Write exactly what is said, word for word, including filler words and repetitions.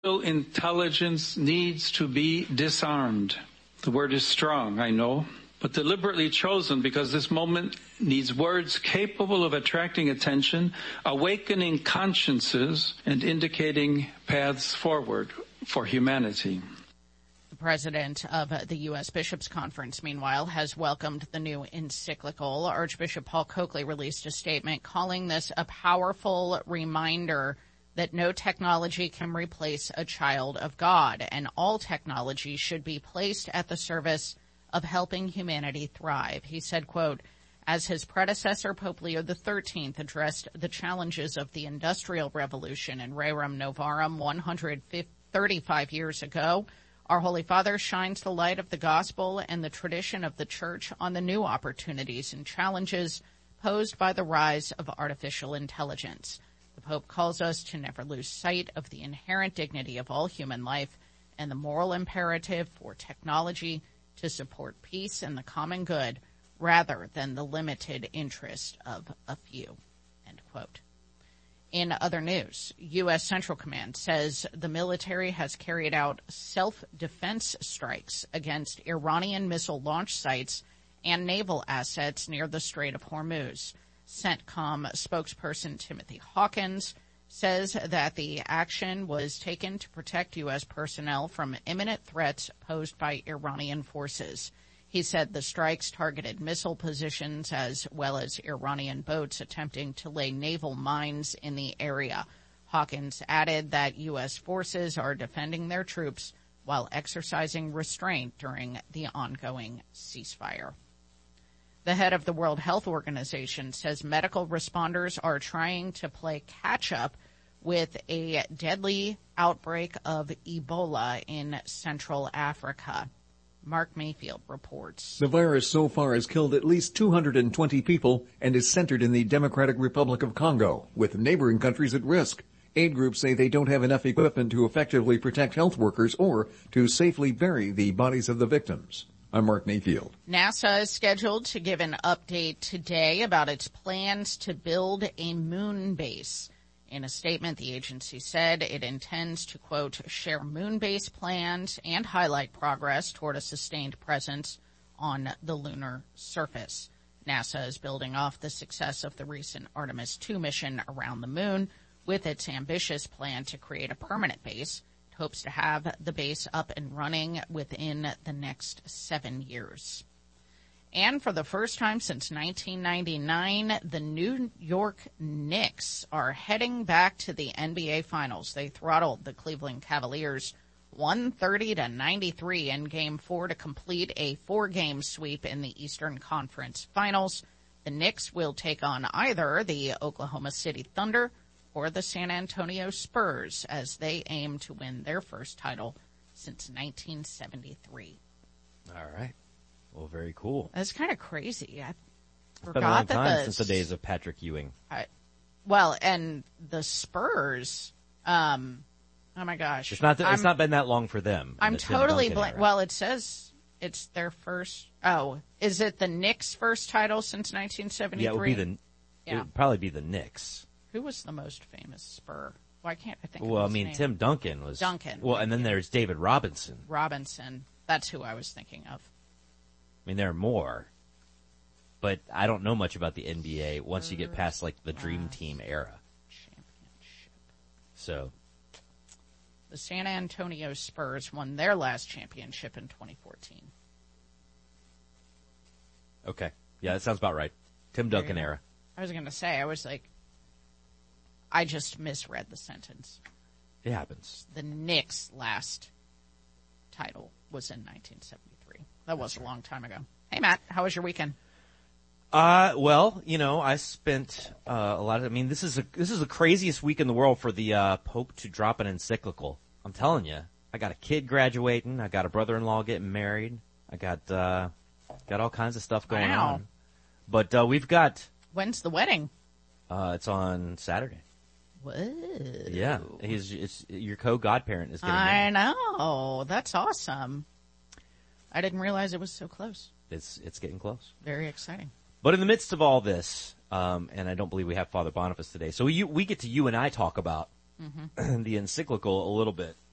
Intelligence needs to be disarmed. The word is strong, I know, but deliberately chosen because this moment needs words capable of attracting attention, awakening consciences, and indicating paths forward for humanity. The president of the U S Bishops' Conference, meanwhile, has welcomed the new encyclical. Archbishop Paul Coakley released a statement calling this a powerful reminder that no technology can replace a child of God, and all technology should be placed at the service of helping humanity thrive. He said, quote, as his predecessor, Pope Leo the thirteenth, addressed the challenges of the Industrial Revolution in Rerum Novarum one hundred thirty-five years ago, our Holy Father shines the light of the gospel and the tradition of the Church on the new opportunities and challenges posed by the rise of artificial intelligence. The Pope calls us to never lose sight of the inherent dignity of all human life and the moral imperative for technology to support peace and the common good rather than the limited interest of a few. End quote. In other news, U S. Central Command says the military has carried out self-defense strikes against Iranian missile launch sites and naval assets near the Strait of Hormuz. CENTCOM spokesperson Timothy Hawkins says that the action was taken to protect U S personnel from imminent threats posed by Iranian forces. He said the strikes targeted missile positions as well as Iranian boats attempting to lay naval mines in the area. Hawkins added that U S forces are defending their troops while exercising restraint during the ongoing ceasefire. The head of the World Health Organization says medical responders are trying to play catch-up with a deadly outbreak of Ebola in Central Africa. Mark Mayfield reports. The virus so far has killed at least two hundred twenty people and is centered in the Democratic Republic of Congo, with neighboring countries at risk. Aid groups say they don't have enough equipment to effectively protect health workers or to safely bury the bodies of the victims. I'm Mark Mayfield. NASA is scheduled to give an update today about its plans to build a moon base. In a statement, the agency said it intends to, quote, share moon base plans and highlight progress toward a sustained presence on the lunar surface. NASA is building off the success of the recent Artemis two mission around the moon with its ambitious plan to create a permanent base. It hopes to have the base up and running within the next seven years. And for the first time since nineteen ninety-nine, the New York Knicks are heading back to the N B A Finals. They throttled the Cleveland Cavaliers one thirty to ninety-three in Game four to complete a four-game sweep in the Eastern Conference Finals. The Knicks will take on either the Oklahoma City Thunder or the San Antonio Spurs as they aim to win their first title since nineteen seventy-three. All right. Well, very cool. That's kind of crazy. I forgot it's been a long that time the, since the days of Patrick Ewing. I, well, and the Spurs, um, oh my gosh. It's not, th- it's not been that long for them. I'm totally blank. Well, it says it's their first, oh, is it the Knicks' first title since nineteen seventy-three? Yeah, it would be the, yeah. It would probably be the Knicks. Who was the most famous Spur? Why can't I think well, of his I mean, name? Tim Duncan was. Duncan. Well, and then there's David Robinson. Robinson. That's who I was thinking of. I mean, there are more, but I don't know much about the N B A once you get past, like, the Dream Team era. Championship. So. The San Antonio Spurs won their last championship in twenty fourteen. Okay. Yeah, that sounds about right. Tim Duncan era. I was going to say, I was like, I just misread the sentence. It happens. The Knicks' last title was in nineteen seventy-three. That was a long time ago. Hey, Matt, how was your weekend? Uh, well, you know, I spent uh, a lot of. I mean, this is a this is the craziest week in the world for the uh, Pope to drop an encyclical. I'm telling you, I got a kid graduating. I got a brother-in-law getting married. I got uh, got all kinds of stuff going wow. on. But uh, we've got. When's the wedding? Uh, it's on Saturday. Whoa. Yeah, he's it's, your co-godparent is getting I married. know. That's awesome. I didn't realize it was so close. It's it's getting close. Very exciting. But in the midst of all this, um, and I don't believe we have Father Boniface today, so we we get to you and I talk about mm-hmm. the encyclical a little bit.